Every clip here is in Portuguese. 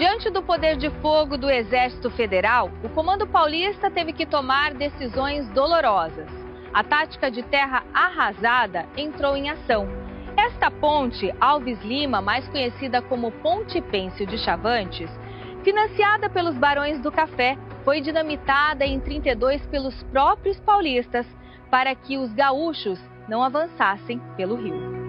Diante do poder de fogo do Exército Federal, o Comando Paulista teve que tomar decisões dolorosas. A tática de terra arrasada entrou em ação. Esta ponte Alves Lima, mais conhecida como Ponte Pêncio de Chavantes, financiada pelos Barões do Café, foi dinamitada em 32 pelos próprios paulistas para que os gaúchos não avançassem pelo rio.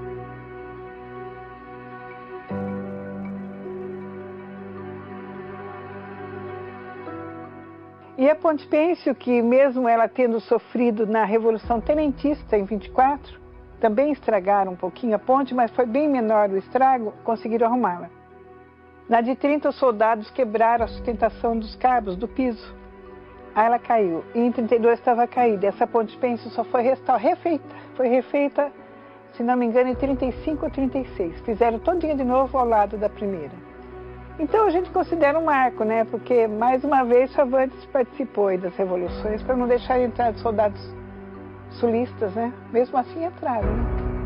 E a Ponte Pêncio, que mesmo ela tendo sofrido na Revolução Tenentista em 24, também estragaram um pouquinho a ponte, mas foi bem menor o estrago, conseguiram arrumá-la. Na de 30, os soldados quebraram a sustentação dos cabos, do piso. Aí ela caiu. E em 32 estava caída. Essa Ponte Pêncio só foi refeita. Foi refeita, se não me engano, em 35 ou 36. Fizeram todinha de novo ao lado da primeira. Então a gente considera um marco, né? Porque mais uma vez Chavantes participou aí das revoluções para não deixar entrar soldados sulistas, né? Mesmo assim entraram, né?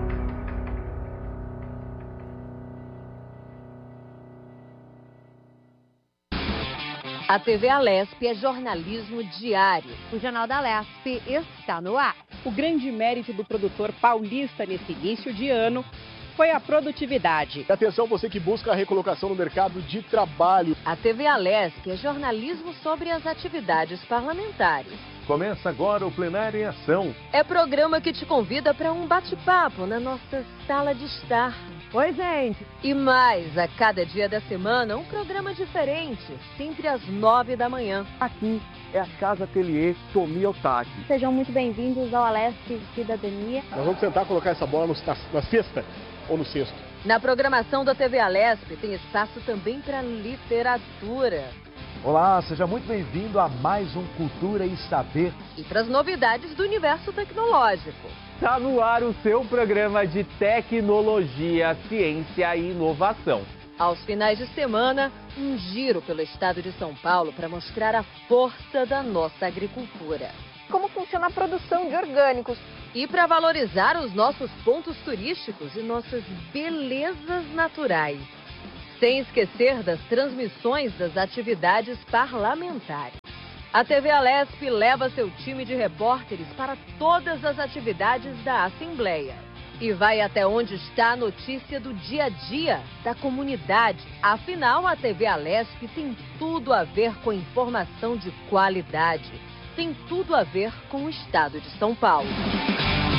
A TV Alesp é jornalismo diário. O Jornal da Alesp está no ar. O grande mérito do produtor paulista nesse início de ano foi a produtividade. Atenção, você que busca a recolocação no mercado de trabalho. A TV Alesp é jornalismo sobre as atividades parlamentares. Começa agora o Plenário em Ação. É programa que te convida para um bate-papo na nossa sala de estar. Oi, gente! E mais, a cada dia da semana, um programa diferente, sempre às 9 da manhã. Aqui é a Casa Ateliê Tomi Otaki. Sejam muito bem-vindos ao Alesp Cidadania. Nós vamos tentar colocar essa bola na cesta ou no cesto. Na programação da TV Alesp tem espaço também para literatura. Olá, seja muito bem-vindo a mais um Cultura e Saber. E para as novidades do universo tecnológico. Está no ar o seu programa de tecnologia, ciência e inovação. Aos finais de semana, um giro pelo estado de São Paulo para mostrar a força da nossa agricultura. Como funciona a produção de orgânicos. E para valorizar os nossos pontos turísticos e nossas belezas naturais. Sem esquecer das transmissões das atividades parlamentares. A TV Alesp leva seu time de repórteres para todas as atividades da Assembleia. E vai até onde está a notícia do dia a dia da comunidade. Afinal, a TV Alesp tem tudo a ver com informação de qualidade. Tem tudo a ver com o estado de São Paulo.